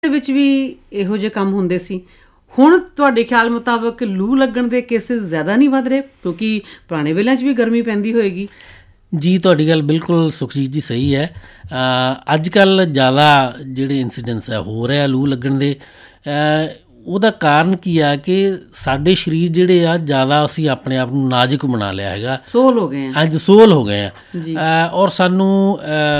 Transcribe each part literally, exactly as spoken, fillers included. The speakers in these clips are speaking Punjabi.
ਦੇ ਵਿੱਚ ਵੀ ਇਹੋ ਜਿਹੇ ਕੰਮ ਹੁੰਦੇ ਸੀ। ਹੁਣ ਤੁਹਾਡੇ ਖਿਆਲ ਮੁਤਾਬਕ ਲੂ ਲੱਗਣ ਦੇ ਕੇਸਿਸ ਜ਼ਿਆਦਾ ਨਹੀਂ ਵੱਧ ਰਹੇ ਕਿਉਂਕਿ ਪੁਰਾਣੇ ਵੇਲਿਆਂ 'ਚ ਵੀ ਗਰਮੀ ਪੈਂਦੀ ਹੋਏਗੀ? ਜੀ ਤੁਹਾਡੀ ਗੱਲ ਬਿਲਕੁਲ ਸੁਖਜੀਤ ਜੀ ਸਹੀ ਹੈ। ਅੱਜ ਕੱਲ੍ਹ ਜ਼ਿਆਦਾ ਜਿਹੜੇ ਇੰਸੀਡੈਂਟਸ ਹੈ ਹੋ ਰਿਹਾ ਲੂ ਲੱਗਣ ਦੇ, ਉਹਦਾ ਕਾਰਨ ਕੀ ਆ ਕਿ ਸਾਡੇ ਸਰੀਰ ਜਿਹੜੇ ਆ ਜ਼ਿਆਦਾ ਅਸੀਂ ਆਪਣੇ ਆਪ ਨੂੰ ਨਾਜ਼ੁਕ ਬਣਾ ਲਿਆ ਹੈਗਾ, ਸੋਲ ਹੋ ਗਏ ਆ, ਅੱਜ ਸੋਲ ਹੋ ਗਏ ਆ। ਔਰ ਸਾਨੂੰ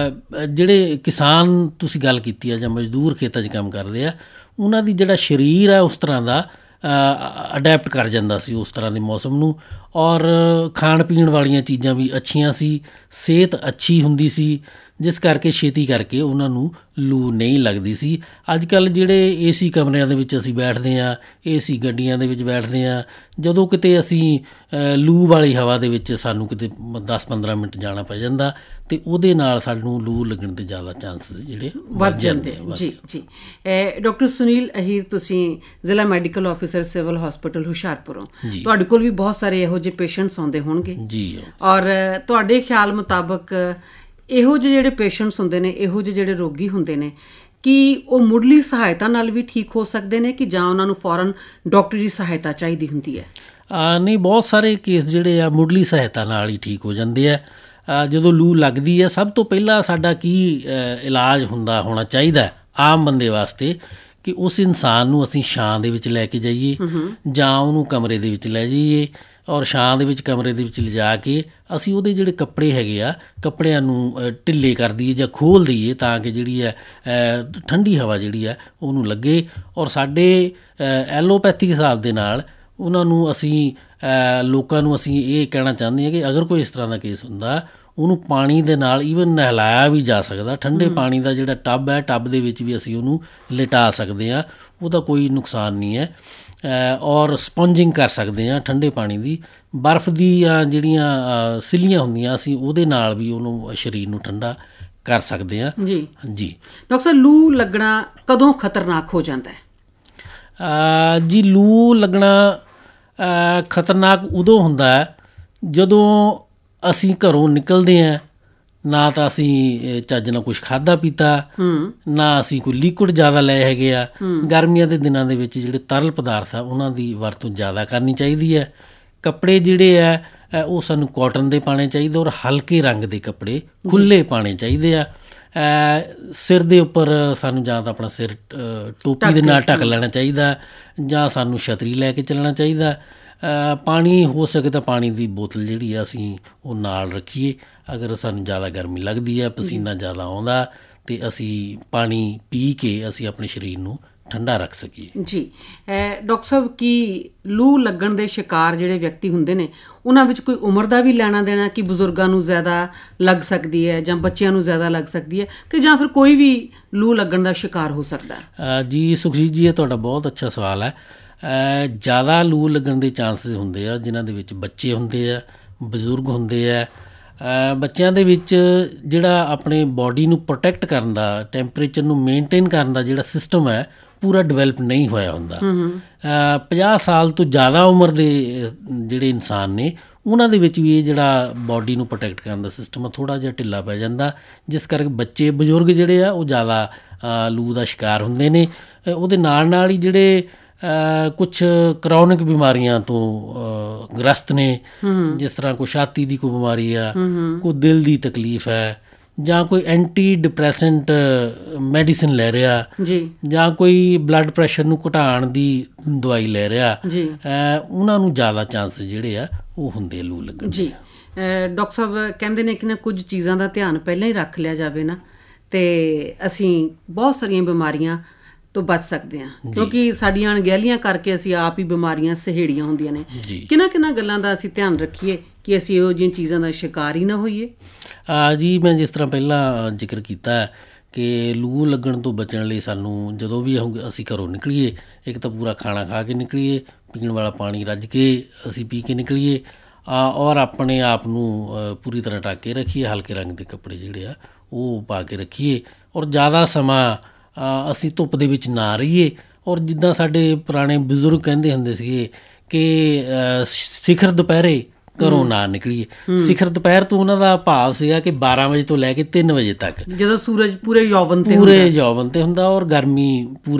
ਜਿਹੜੇ ਕਿਸਾਨ ਤੁਸੀਂ ਗੱਲ ਕੀਤੀ ਆ ਜਾਂ ਮਜ਼ਦੂਰ ਖੇਤਾਂ 'ਚ ਕੰਮ ਕਰਦੇ ਆ, ਉਹਨਾਂ ਦੀ ਜਿਹੜਾ ਸਰੀਰ ਹੈ ਉਸ ਤਰ੍ਹਾਂ ਦਾ ਅਡੈਪਟ ਕਰ ਜਾਂਦਾ ਸੀ ਉਸ ਤਰ੍ਹਾਂ ਦੇ ਮੌਸਮ ਨੂੰ। ਔਰ ਖਾਣ ਪੀਣ ਵਾਲੀਆਂ ਚੀਜ਼ਾਂ ਵੀ ਅੱਛੀਆਂ ਸੀ, ਸਿਹਤ ਅੱਛੀ ਹੁੰਦੀ ਸੀ, ਜਿਸ ਕਰਕੇ ਛੇਤੀ ਕਰਕੇ ਉਹਨਾਂ ਨੂੰ ਲੂ ਨਹੀਂ ਲੱਗਦੀ ਸੀ। ਅੱਜ ਕੱਲ੍ਹ ਜਿਹੜੇ ਏ ਸੀ ਕਮਰਿਆਂ ਦੇ ਵਿੱਚ ਅਸੀਂ ਬੈਠਦੇ ਹਾਂ, ਏ ਸੀ ਗੱਡੀਆਂ ਦੇ ਵਿੱਚ ਬੈਠਦੇ ਹਾਂ, ਜਦੋਂ ਕਿਤੇ ਅਸੀਂ ਲੂ ਵਾਲੀ ਹਵਾ ਦੇ ਵਿੱਚ ਸਾਨੂੰ ਕਿਤੇ ਦਸ ਪੰਦਰਾਂ ਮਿੰਟ ਜਾਣਾ ਪੈ ਜਾਂਦਾ ਅਤੇ ਉਹਦੇ ਨਾਲ ਸਾਨੂੰ ਲੂ ਲੱਗਣ ਦੇ ਜ਼ਿਆਦਾ ਚਾਂਸਿਸ ਜਿਹੜੇ ਵੱਧ ਜਾਂਦੇ। ਜੀ ਜੀ ਡਾਕਟਰ ਸੁਨੀਲ ਅਹੀਰ, ਤੁਸੀਂ ਜ਼ਿਲ੍ਹਾ ਮੈਡੀਕਲ ਆਫਿਸਰ ਸਿਵਲ ਹਸਪੀਟਲ ਹੁਸ਼ਿਆਰਪੁਰੋਂ, ਤੁਹਾਡੇ ਕੋਲ ਵੀ ਬਹੁਤ ਸਾਰੇ ਇਹੋ ਜਿਹੇ ਪੇਸ਼ੈਂਟਸ ਆਉਂਦੇ ਹੋਣਗੇ ਜੀ। ਔਰ ਤੁਹਾਡੇ ਖਿਆਲ ਮੁਤਾਬਕ ਇਹੋ ਜਿਹੇ ਜਿਹੜੇ ਪੇਸ਼ੈਂਟਸ ਹੁੰਦੇ ਨੇ, ਇਹੋ ਜਿਹੇ ਜਿਹੜੇ ਰੋਗੀ ਹੁੰਦੇ ਨੇ, ਕੀ ਉਹ ਮੁੱਢਲੀ ਸਹਾਇਤਾ ਨਾਲ ਵੀ ਠੀਕ ਹੋ ਸਕਦੇ ਨੇ ਕਿ ਜਾਂ ਉਹਨਾਂ ਨੂੰ ਫੌਰਨ ਡਾਕਟਰੀ ਸਹਾਇਤਾ ਚਾਹੀਦੀ ਹੁੰਦੀ ਹੈ? ਨਹੀਂ, ਬਹੁਤ ਸਾਰੇ ਕੇਸ ਜਿਹੜੇ ਆ ਮੁੱਢਲੀ ਸਹਾਇਤਾ ਨਾਲ ਹੀ ਠੀਕ ਹੋ ਜਾਂਦੇ ਆ। ਜਦੋਂ ਲੂ ਲੱਗਦੀ ਹੈ, ਸਭ ਤੋਂ ਪਹਿਲਾਂ ਸਾਡਾ ਕੀ ਇਲਾਜ ਹੁੰਦਾ ਹੋਣਾ ਚਾਹੀਦਾ ਆਮ ਬੰਦੇ ਵਾਸਤੇ ਕਿ ਉਸ ਇਨਸਾਨ ਨੂੰ ਅਸੀਂ ਛਾਂ ਦੇ ਵਿੱਚ ਲੈ ਕੇ ਜਾਈਏ ਜਾਂ ਉਹਨੂੰ ਕਮਰੇ ਦੇ ਵਿੱਚ ਲੈ ਜਾਈਏ, ਔਰ ਛਾਂ ਦੇ ਵਿੱਚ ਕਮਰੇ ਦੇ ਵਿੱਚ ਲਿਜਾ ਕੇ ਅਸੀਂ ਉਹਦੇ ਜਿਹੜੇ ਕੱਪੜੇ ਹੈਗੇ ਆ, ਕੱਪੜਿਆਂ ਨੂੰ ਢਿੱਲੇ ਕਰ ਦਈਏ ਜਾਂ ਖੋਲ੍ਹ ਦਈਏ ਤਾਂ ਕਿ ਜਿਹੜੀ ਹੈ ਠੰਡੀ ਹਵਾ ਜਿਹੜੀ ਹੈ ਉਹਨੂੰ ਲੱਗੇ। ਔਰ ਸਾਡੇ ਐਲੋਪੈਥਿਕ ਹਿਸਾਬ ਦੇ ਨਾਲ ਉਹਨਾਂ ਨੂੰ ਅਸੀਂ ਲੋਕਾਂ ਨੂੰ ਅਸੀਂ ਇਹ ਕਹਿਣਾ ਚਾਹੁੰਦੇ ਹਾਂ ਕਿ ਅਗਰ ਕੋਈ ਇਸ ਤਰ੍ਹਾਂ ਦਾ ਕੇਸ ਹੁੰਦਾ, ਉਹਨੂੰ ਪਾਣੀ ਦੇ ਨਾਲ ਈਵਨ ਨਹਿਲਾਇਆ ਵੀ ਜਾ ਸਕਦਾ। ਠੰਡੇ ਪਾਣੀ ਦਾ ਜਿਹੜਾ ਟੱਬ ਹੈ, ਟੱਬ ਦੇ ਵਿੱਚ ਵੀ ਅਸੀਂ ਉਹਨੂੰ ਲਿਟਾ ਸਕਦੇ ਹਾਂ, ਉਹਦਾ ਕੋਈ ਨੁਕਸਾਨ ਨਹੀਂ ਹੈ। ਔਰ ਸਪੰਜਿੰਗ ਕਰ ਸਕਦੇ ਹਾਂ ਠੰਡੇ ਪਾਣੀ ਦੀ, ਬਰਫ਼ ਦੀਆਂ ਜਿਹੜੀਆਂ ਸਿੱਲੀਆਂ ਹੁੰਦੀਆਂ ਅਸੀਂ ਉਹਦੇ ਨਾਲ ਵੀ ਉਹਨੂੰ ਸਰੀਰ ਨੂੰ ਠੰਡਾ ਕਰ ਸਕਦੇ ਹਾਂ। ਜੀ ਜੀ ਡਾਕਟਰ ਸਾਹਿਬ, ਲੂ ਲੱਗਣਾ ਕਦੋਂ ਖਤਰਨਾਕ ਹੋ ਜਾਂਦਾ ਹੈ? ਜੀ ਲੂ ਲੱਗਣਾ ਖਤਰਨਾਕ ਉਦੋਂ ਹੁੰਦਾ ਹੈ ਜਦੋਂ ਅਸੀਂ ਘਰੋਂ ਨਿਕਲਦੇ ਹਾਂ, ਨਾ ਤਾਂ ਅਸੀਂ ਚੱਜ ਨਾਲ ਕੁਛ ਖਾਧਾ ਪੀਤਾ, ਨਾ ਅਸੀਂ ਕੋਈ ਲਿਕੁਇਡ ਜ਼ਿਆਦਾ ਲਏ ਹੈਗੇ ਆ। ਗਰਮੀਆਂ ਦੇ ਦਿਨਾਂ ਦੇ ਵਿੱਚ ਜਿਹੜੇ ਤਰਲ ਪਦਾਰਥ ਆ ਉਹਨਾਂ ਦੀ ਵਰਤੋਂ ਜ਼ਿਆਦਾ ਕਰਨੀ ਚਾਹੀਦੀ ਹੈ। ਕੱਪੜੇ ਜਿਹੜੇ ਆ ਉਹ ਸਾਨੂੰ ਕੋਟਨ ਦੇ ਪਾਉਣੇ ਚਾਹੀਦੇ, ਔਰ ਹਲਕੇ ਰੰਗ ਦੇ ਕੱਪੜੇ ਖੁੱਲ੍ਹੇ ਪਾਉਣੇ ਚਾਹੀਦੇ ਆ। ਸਿਰ ਦੇ ਉੱਪਰ ਸਾਨੂੰ ਜਾਂ ਤਾਂ ਆਪਣਾ ਸਿਰ ਟੋਪੀ ਦੇ ਨਾਲ ਢੱਕ ਲੈਣਾ ਚਾਹੀਦਾ ਜਾਂ ਸਾਨੂੰ ਛਤਰੀ ਲੈ ਕੇ ਚੱਲਣਾ ਚਾਹੀਦਾ। ਪਾਣੀ ਹੋ ਸਕੇ ਤਾਂ ਪਾਣੀ ਦੀ ਬੋਤਲ ਜਿਹੜੀ ਆ ਅਸੀਂ ਉਹ ਨਾਲ ਰੱਖੀਏ। ਅਗਰ ਸਾਨੂੰ ਜ਼ਿਆਦਾ ਗਰਮੀ ਲੱਗਦੀ ਹੈ, ਪਸੀਨਾ ਜ਼ਿਆਦਾ ਆਉਂਦਾ, ਅਤੇ ਅਸੀਂ ਪਾਣੀ ਪੀ ਕੇ ਅਸੀਂ ਆਪਣੇ ਸਰੀਰ ਨੂੰ ਠੰਡਾ ਰੱਖ ਸਕੀਏ। ਜੀ ਡਾਕਟਰ ਸਾਹਿਬ, ਕੀ ਲੂ ਲੱਗਣ ਦੇ ਸ਼ਿਕਾਰ ਜਿਹੜੇ ਵਿਅਕਤੀ ਹੁੰਦੇ ਨੇ ਉਹਨਾਂ ਵਿੱਚ ਕੋਈ ਉਮਰ ਦਾ ਵੀ ਲੈਣਾ ਦੇਣਾ ਕਿ ਬਜ਼ੁਰਗਾਂ ਨੂੰ ਜ਼ਿਆਦਾ ਲੱਗ ਸਕਦੀ ਹੈ ਜਾਂ ਬੱਚਿਆਂ ਨੂੰ ਜ਼ਿਆਦਾ ਲੱਗ ਸਕਦੀ ਹੈ, ਕਿ ਜਾਂ ਫਿਰ ਕੋਈ ਵੀ ਲੂ ਲੱਗਣ ਦਾ ਸ਼ਿਕਾਰ ਹੋ ਸਕਦਾ? ਜੀ ਸੁਖਜੀਤ ਜੀ, ਇਹ ਤੁਹਾਡਾ ਬਹੁਤ ਅੱਛਾ ਸਵਾਲ ਹੈ। ਜ਼ਿਆਦਾ ਲੂ ਲੱਗਣ ਦੇ ਚਾਂਸਿਸ ਹੁੰਦੇ ਆ ਜਿਨ੍ਹਾਂ ਦੇ ਵਿੱਚ ਬੱਚੇ ਹੁੰਦੇ ਆ, ਬਜ਼ੁਰਗ ਹੁੰਦੇ ਆ। ਬੱਚਿਆਂ ਦੇ ਵਿੱਚ ਜਿਹੜਾ ਆਪਣੇ ਬਾਡੀ ਨੂੰ ਪ੍ਰੋਟੈਕਟ ਕਰਨ ਦਾ, ਟੈਂਪਰੇਚਰ ਨੂੰ ਮੇਨਟੇਨ ਕਰਨ ਦਾ ਜਿਹੜਾ ਸਿਸਟਮ ਹੈ ਪੂਰਾ ਡਿਵੈਲਪ ਨਹੀਂ ਹੋਇਆ ਹੁੰਦਾ। ਪੰਜਾਹ ਸਾਲ ਤੋਂ ਜ਼ਿਆਦਾ ਉਮਰ ਦੇ ਜਿਹੜੇ ਇਨਸਾਨ ਨੇ ਉਹਨਾਂ ਦੇ ਵਿੱਚ ਵੀ ਇਹ ਜਿਹੜਾ ਬਾਡੀ ਨੂੰ ਪ੍ਰੋਟੈਕਟ ਕਰਨ ਦਾ ਸਿਸਟਮ ਆ ਥੋੜ੍ਹਾ ਜਿਹਾ ਢਿੱਲਾ ਪੈ ਜਾਂਦਾ, ਜਿਸ ਕਰਕੇ ਬੱਚੇ ਬਜ਼ੁਰਗ ਜਿਹੜੇ ਆ ਉਹ ਜ਼ਿਆਦਾ ਲੂ ਦਾ ਸ਼ਿਕਾਰ ਹੁੰਦੇ ਨੇ। ਉਹਦੇ ਨਾਲ ਨਾਲ ਹੀ ਜਿਹੜੇ ਕੁਛ ਕਰੋਨਿਕ ਬਿਮਾਰੀਆਂ ਤੋਂ ਗ੍ਰਸਤ ਨੇ, ਜਿਸ ਤਰ੍ਹਾਂ ਕੋਈ ਛਾਤੀ ਦੀ ਕੋਈ ਬਿਮਾਰੀ ਆ, ਕੋਈ ਦਿਲ ਦੀ ਤਕਲੀਫ ਹੈ, ਜਾਂ ਕੋਈ ਐਂਟੀ ਡਿਪਰੈਸੈਂਟ ਮੈਡੀਸਿਨ ਲੈ ਰਿਹਾ, ਜਾਂ ਕੋਈ ਬਲੱਡ ਪ੍ਰੈਸ਼ਰ ਨੂੰ ਘਟਾਉਣ ਦੀ ਦਵਾਈ ਲੈ ਰਿਹਾ, ਉਹਨਾਂ ਨੂੰ ਜ਼ਿਆਦਾ ਚਾਂਸ ਜਿਹੜੇ ਆ ਉਹ ਹੁੰਦੇ ਲੂ ਲੱਗਣ। ਜੀ ਡਾਕਟਰ ਸਾਹਿਬ, ਕਹਿੰਦੇ ਨੇ ਕਿ ਨਾ ਕੁਝ ਚੀਜ਼ਾਂ ਦਾ ਧਿਆਨ ਪਹਿਲਾਂ ਹੀ ਰੱਖ ਲਿਆ ਜਾਵੇ ਨਾ ਅਤੇ ਅਸੀਂ ਬਹੁਤ ਸਾਰੀਆਂ ਬਿਮਾਰੀਆਂ ਤੋਂ ਬਚ ਸਕਦੇ ਹਾਂ, ਕਿਉਂਕਿ ਸਾਡੀਆਂ ਅਣਗਹਿਲੀਆਂ ਕਰਕੇ ਅਸੀਂ ਆਪ ਹੀ ਬਿਮਾਰੀਆਂ ਸਹੇੜੀਆਂ ਹੁੰਦੀਆਂ ਨੇ। ਕਿਹਨਾਂ ਕਿਹਨਾਂ ਗੱਲਾਂ ਦਾ ਅਸੀਂ ਧਿਆਨ ਰੱਖੀਏ ਕਿ ਅਸੀਂ ਇਹੋ ਜਿਹੀਆਂ ਚੀਜ਼ਾਂ ਦਾ ਸ਼ਿਕਾਰ ਹੀ ਨਾ ਹੋਈਏ? ਜੀ ਮੈਂ ਜਿਸ ਤਰ੍ਹਾਂ ਪਹਿਲਾਂ ਜ਼ਿਕਰ ਕੀਤਾ ਕਿ ਲੂ ਲੱਗਣ ਤੋਂ ਬਚਣ ਲਈ ਸਾਨੂੰ ਜਦੋਂ ਵੀ ਅਸੀਂ ਘਰੋਂ ਨਿਕਲੀਏ, ਇੱਕ ਤਾਂ ਪੂਰਾ ਖਾਣਾ ਖਾ ਕੇ ਨਿਕਲੀਏ, ਪੀਣ ਵਾਲਾ ਪਾਣੀ ਰੱਜ ਕੇ ਅਸੀਂ ਪੀ ਕੇ ਨਿਕਲੀਏ, ਔਰ ਆਪਣੇ ਆਪ ਨੂੰ ਪੂਰੀ ਤਰ੍ਹਾਂ ਢੱਕ ਕੇ ਰੱਖੀਏ, ਹਲਕੇ ਰੰਗ ਦੇ ਕੱਪੜੇ ਜਿਹੜੇ ਆ ਉਹ ਪਾ ਕੇ ਰੱਖੀਏ, ਔਰ ਜ਼ਿਆਦਾ ਸਮਾਂ ਅਸੀਂ ਧੁੱਪ ਦੇ ਵਿੱਚ ਨਾ ਰਹੀਏ। ਔਰ ਜਿੱਦਾਂ ਸਾਡੇ ਪੁਰਾਣੇ ਬਜ਼ੁਰਗ ਕਹਿੰਦੇ ਹੁੰਦੇ ਸੀਗੇ ਕਿ ਸਿਖਰ ਦੁਪਹਿਰੇ ਘਰੋਂ ਨਾ ਨਿਕਲੀਏ। ਸਿਖਰ ਦੁਪਹਿਰ ਤੋਂ ਉਹਨਾਂ ਦਾ ਭਾਵ ਸੀਗਾ ਕਿ ਬਾਰਾਂ ਵਜੇ ਤੋਂ ਲੈ ਕੇ ਤਿੰਨ ਵਜੇ ਤੱਕ, ਜਦੋਂ ਸੂਰਜ ਪੂਰੇ ਯੌਵਨ ਤੇ ਪੂਰੇ ਯੌਵਨ ਤੇ ਹੁੰਦਾ ਔਰ ਗਰਮੀ ਪੂਰੇ